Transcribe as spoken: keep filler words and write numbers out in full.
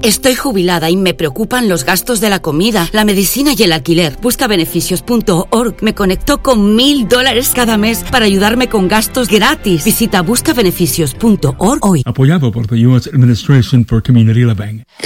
Estoy jubilada y me preocupan los gastos de la comida, la medicina y el alquiler. Buscabeneficios punto org me conectó con mil dólares cada mes para ayudarme con gastos gratis. Visita buscabeneficios punto org hoy. Apoyado por the U S Administration for Community Living.